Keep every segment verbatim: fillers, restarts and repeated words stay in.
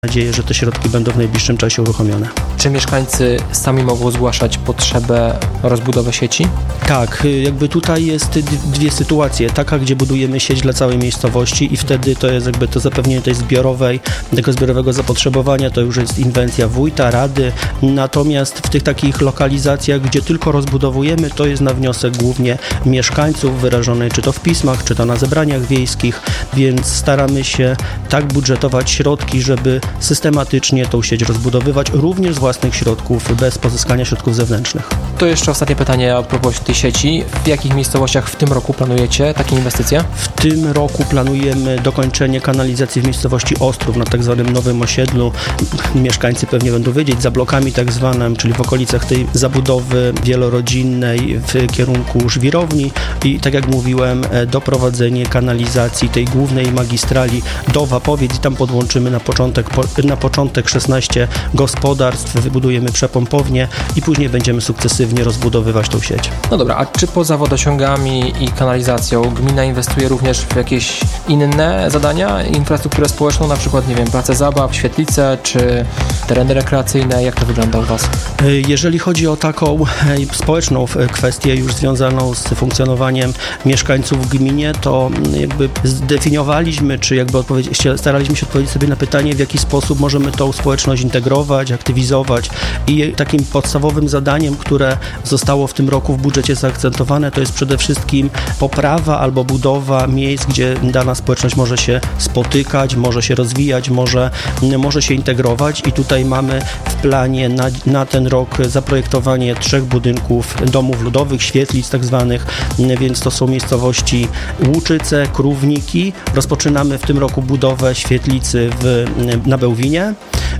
nadzieję, że te środki będą w najbliższym czasie uruchomione. Czy mieszkańcy sami mogą zgłaszać potrzebę rozbudowy sieci? Tak, jakby tutaj jest dwie sytuacje. Taka, gdzie budujemy sieć dla całej miejscowości i wtedy to jest jakby to zapewnienie tej zbiorowej, tego zbiorowego zapotrzebowania, to już jest inwencja wójta, rady. Natomiast w tych takich lokalizacjach, gdzie tylko rozbudowujemy, to jest na wniosek głównie mieszkańców wyrażony czy to w pismach, czy to na zebraniach wiejskich, więc staramy się tak budżetować środki, żeby systematycznie tą sieć rozbudowywać, również z własnych środków, bez pozyskania środków zewnętrznych. To jeszcze ostatnie pytanie a propos tej sieci. W jakich miejscowościach w tym roku planujecie takie inwestycje? W tym roku planujemy dokończenie kanalizacji w miejscowości Ostrów na tak zwanym nowym osiedlu. Mieszkańcy pewnie będą wiedzieć, za blokami tak zwanym, czyli w okolicach tej zabudowy wielorodzinnej w kierunku żwirowni i tak jak mówiłem, doprowadzenie kanalizacji tej głównej magistrali do Wapowiec i tam podłączymy na początek, na początek szesnaście gospodarstw, wybudujemy przepompownię i później będziemy sukcesywnie rozbudowywać tą sieć. No dobra, a czy poza wodociągami i kanalizacją gmina inwestuje również w jakieś inne zadania, infrastrukturę społeczną, na przykład, nie wiem, place zabaw, świetlice czy tereny rekreacyjne? Jak to wygląda u Was? Jeżeli chodzi o taką społeczną kwestię już związaną z funkcjonowaniem mieszkańców w gminie, to jakby zdefiniowaliśmy, czy jakby odpowiedź, staraliśmy się odpowiedzieć sobie na pytanie, w jaki sposób możemy tą społeczność integrować, aktywizować i takim podstawowym zadaniem, które zostało w tym roku w budżecie zaakcentowane, to jest przede wszystkim poprawa albo budowa miejsc, gdzie dana społeczność może się spotykać, może się rozwijać, może, może się integrować i tutaj mamy w planie na, na ten rok zaprojektowanie trzech budynków domów ludowych, świetlic tak zwanych, więc to są miejscowości Łuczyce, Krówniki. Rozpoczynamy w tym roku budowę świetlicy w, na Bełwinie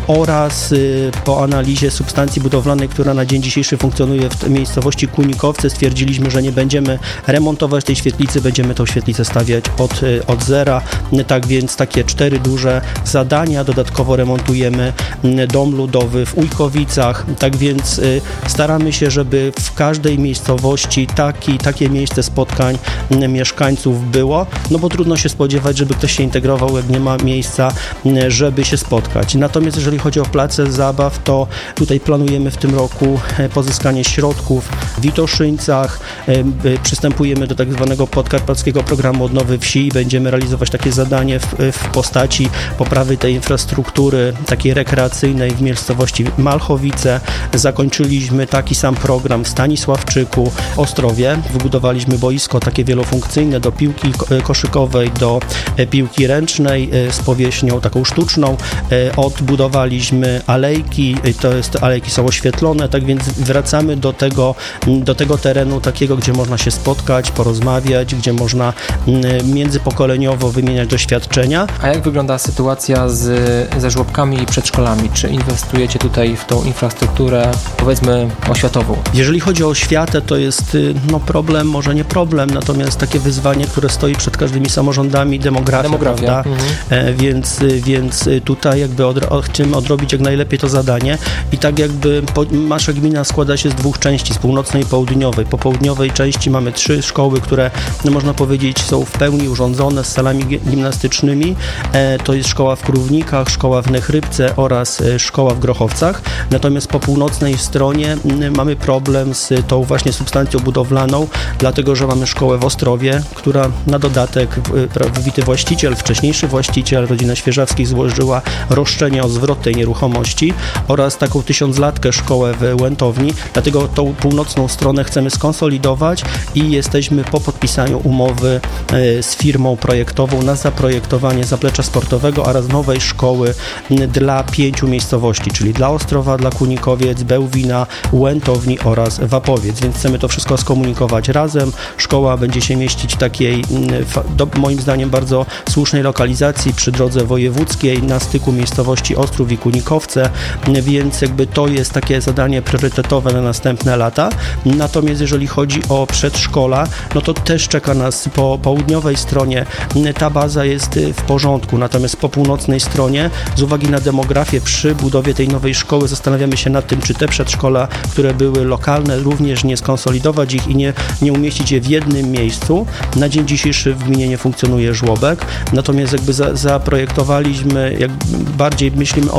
oraz y, po analizie substancji budowlanej, która na dzień dzisiejszy funkcjonuje w miejscowości Kunikowce, stwierdziliśmy, że nie będziemy remontować tej świetlicy, będziemy tą świetlicę stawiać od, y, od zera. Tak więc takie cztery duże zadania. Dodatkowo remontujemy y, dom ludowy w Ujkowicach. Tak więc y, staramy się, żeby w każdej miejscowości taki, takie miejsce spotkań y, mieszkańców było, no bo trudno się spodziewać, żeby ktoś się integrował, jak nie ma miejsca, y, żeby się spotkać. Natomiast jeżeli chodzi o place zabaw, to tutaj planujemy w tym roku pozyskanie środków w Witoszyńcach. Przystępujemy do tak zwanego podkarpackiego programu odnowy wsi i będziemy realizować takie zadanie w, w postaci poprawy tej infrastruktury takiej rekreacyjnej w miejscowości Malchowice. Zakończyliśmy taki sam program w Stanisławczyku, Ostrowie. Wybudowaliśmy boisko takie wielofunkcyjne do piłki koszykowej, do piłki ręcznej z powierzchnią taką sztuczną. Odbudowaliśmy alejki, to jest, alejki są oświetlone, tak więc wracamy do tego, do tego terenu takiego, gdzie można się spotkać, porozmawiać, gdzie można międzypokoleniowo wymieniać doświadczenia. A jak wygląda sytuacja z, ze żłobkami i przedszkolami? Czy inwestujecie tutaj w tą infrastrukturę, powiedzmy, oświatową? Jeżeli chodzi o oświatę, to jest no, problem, może nie problem, natomiast takie wyzwanie, które stoi przed każdymi samorządami, demografia, demografia. prawda? Mhm. E, więc, więc tutaj jakby od, chcemy odrobić jak najlepiej to zadanie i tak jakby po, nasza gmina składa się z dwóch części, z północnej i południowej. Po południowej części mamy trzy szkoły, które no, można powiedzieć są w pełni urządzone z salami gimnastycznymi. E, to jest szkoła w Krównikach, szkoła w Nechrybce oraz e, szkoła w Grochowcach. Natomiast po północnej stronie m, mamy problem z tą właśnie substancją budowlaną, dlatego że mamy szkołę w Ostrowie, która na dodatek wybity właściciel, wcześniejszy właściciel, rodzina Świeżawskich złożyła roszczenie o zwrot tej nieruchomości oraz taką tysiąclatkę szkołę w Łętowni, dlatego tą północną stronę chcemy skonsolidować i jesteśmy po podpisaniu umowy z firmą projektową na zaprojektowanie zaplecza sportowego oraz nowej szkoły dla pięciu miejscowości, czyli dla Ostrowa, dla Kunikowiec, Bełwina, Łętowni oraz Wapowiec, więc chcemy to wszystko skomunikować razem. Szkoła będzie się mieścić w takiej, do, moim zdaniem, bardzo słusznej lokalizacji przy drodze wojewódzkiej na styku miejscowości Ostrów i Kunikowce, więc jakby to jest takie zadanie priorytetowe na następne lata. Natomiast jeżeli chodzi o przedszkola, no to też czeka nas po południowej stronie, ta baza jest w porządku, natomiast po północnej stronie z uwagi na demografię przy budowie tej nowej szkoły zastanawiamy się nad tym, czy te przedszkola, które były lokalne, również nie skonsolidować ich i nie, nie umieścić je w jednym miejscu. Na dzień dzisiejszy w gminie nie funkcjonuje żłobek, natomiast jakby za, zaprojektowaliśmy, jak bardziej myślimy o